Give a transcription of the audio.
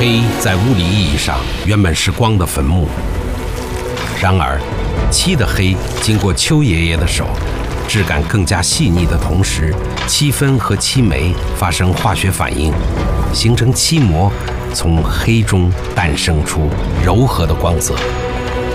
黑在物理意义上原本是光的坟墓，然而漆的黑经过邱爷爷的手，质感更加细腻的同时，漆分和漆煤发生化学反应，形成漆膜，从黑中诞生出柔和的光泽。